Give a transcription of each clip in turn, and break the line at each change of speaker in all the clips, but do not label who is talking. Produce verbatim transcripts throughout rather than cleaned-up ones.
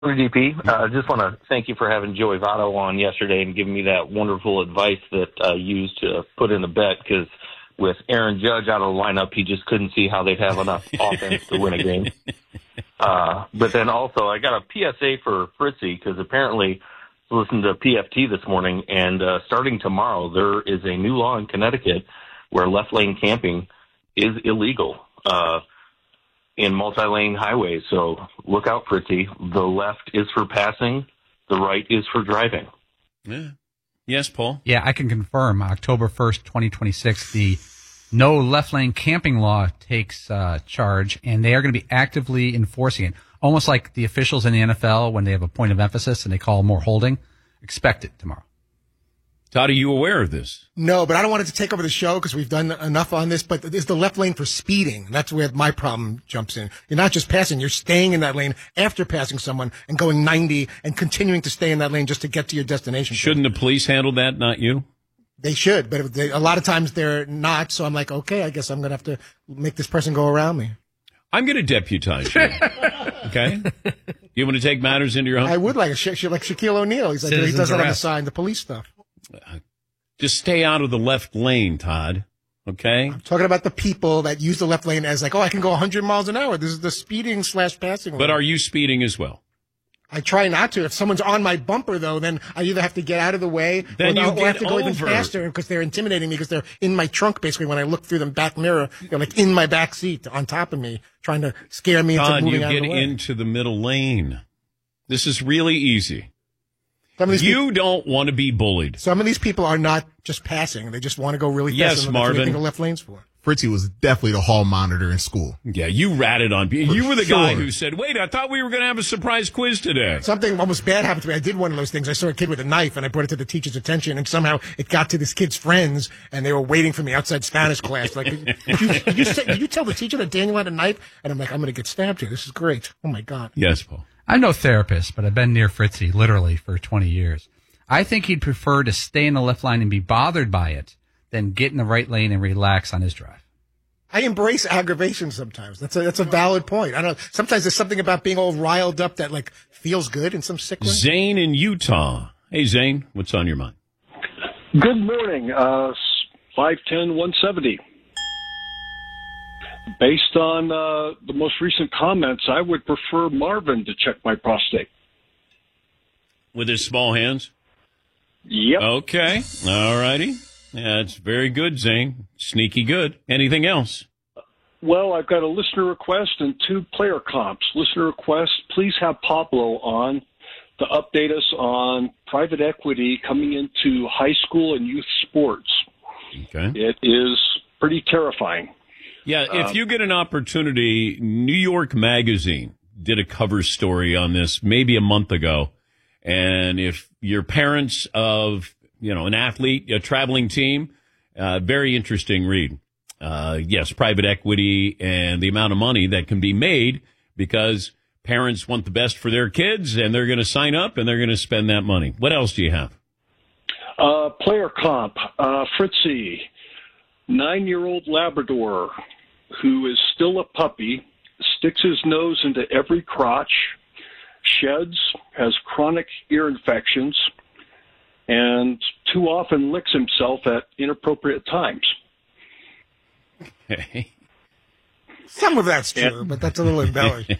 D P, I uh, just want to thank you for having Joey Votto on yesterday and giving me that wonderful advice that I uh, used to put in the bet, because with Aaron Judge out of the lineup, he just couldn't see how they'd have enough offense to win a game. Uh, but then also, I got a P S A for Fritzy, because apparently I listened to P F T this morning, and uh, starting tomorrow, there is a new law in Connecticut where left lane camping is illegal. Uh, in multi-lane highways, so look out, Fritzy. The left is for passing, the right is for driving.
Yeah. Yes, Paul?
Yeah, I can confirm October first, twenty twenty-six, the no left lane camping law takes uh, charge, and they are going to be actively enforcing it. Almost like the officials in the N F L when they have a point of emphasis and they call more holding. Expect it tomorrow.
Todd, are you aware of this?
No, but I don't want it to take over the show because we've done enough on this. But it's the left lane for speeding. That's where my problem jumps in. You're not just passing. You're staying in that lane after passing someone and going ninety and continuing to stay in that lane just to get to your destination.
Shouldn't the police handle that, not you?
They should, but if they, a lot of times they're not. So I'm like, okay, I guess I'm going to have to make this person go around me.
I'm going to deputize you. Okay? You want to take matters into your own?
I would like, a, like Shaquille O'Neal. He's like,
Citizens
he does that on the
arrest.
side, the police stuff.
Just stay out of the left lane, Todd. Okay?
I'm talking about the people that use the left lane as like, oh, I can go one hundred miles an hour. This is the speeding slash passing lane.
But are you speeding as well?
I try not to. If someone's on my bumper, though, then I either have to get out of the way
Then
or,
you
or
get
have to go even
over.
faster because they're intimidating me because they're in my trunk, basically, when I look through the back mirror. They're like in my back seat on top of me, trying to scare me
Todd,
into moving
you
out
get
of the way.
into the middle lane. This is really easy.
Some of these
You
people,
don't want to be bullied.
some of these people are not just passing. They just want to go really fast.
Yes,
and that's what they
Marvin.
think the left lane's for.
Fritzy was definitely the hall monitor in school.
Yeah, you ratted on people. You were the
sure.
guy who said, wait, I thought we were going to have a surprise quiz today.
Something almost bad happened to me. I did one of those things. I saw a kid with a knife, and I brought it to the teacher's attention, and somehow it got to this kid's friends, and they were waiting for me outside Spanish class. Like, did you, did you, say, did you tell the teacher that Daniel had a knife? And I'm like, I'm going to get stabbed here. This is great. Oh, my God.
Yes, Paul.
I'm no therapist, but I've been near Fritzy literally for twenty years. I think he'd prefer to stay in the left line and be bothered by it than get in the right lane and relax on his drive.
I embrace aggravation sometimes. That's a, that's a valid point. I don't know. Sometimes there's something about being all riled up that like feels good in some sick way.
Zane in Utah. Hey, Zane, what's on your mind?
Good morning. Uh, five ten, one seventy. Based on uh, the most recent comments, I would prefer Marvin to check my prostate.
With his small hands?
Yep.
Okay. All righty. That's very good, Zane. Sneaky good. Anything else?
Well, I've got a listener request and two player comps. Listener request, please have Pablo on to update us on private equity coming into high school and youth sports.
Okay.
It is pretty terrifying.
Yeah, if you get an opportunity, New York Magazine did a cover story on this maybe a month ago. And if you're parents of, you know, an athlete, a traveling team, uh, very interesting read. Uh, yes, private equity and the amount of money that can be made because parents want the best for their kids and they're going to sign up and they're going to spend that money. What else do you have?
Uh, player comp, uh, Fritzy, nine-year-old Labrador who is still a puppy, sticks his nose into every crotch, sheds, has chronic ear infections, and too often licks himself at inappropriate times.
Okay.
Some of that's true,
Yeah.
but that's a little embellished.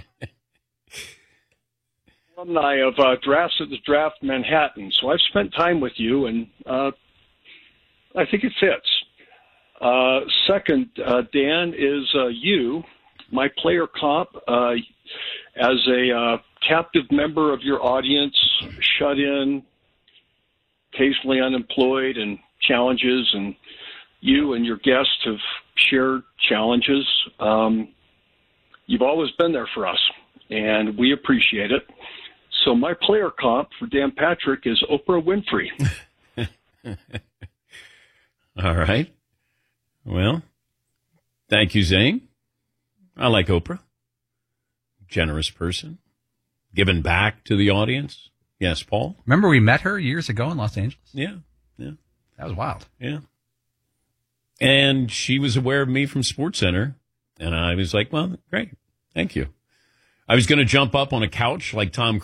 Alumni of uh, Drafts at the Draft Manhattan. So I've spent time with you, and uh, I think it fits. Uh, second, uh, Dan, is uh, you, my player comp, uh, as a uh, captive member of your audience, shut in, occasionally unemployed, and challenges, and you and your guests have shared challenges. Um, you've always been there for us, and we appreciate it. So my player comp for Dan Patrick is Oprah Winfrey.
All right. Well, thank you, Zane. I like Oprah. Generous person. Giving back to the audience. Yes, Paul?
Remember we met her years ago in Los Angeles?
Yeah, yeah,
That was wild.
yeah. And she was aware of me from SportsCenter, and I was like, well, great. Thank you. I was going to jump up on a couch like Tom